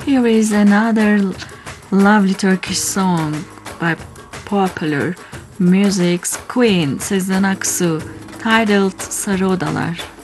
Here is another lovely Turkish song by popular music's queen Sezen Aksu, titled Sarı Odalar.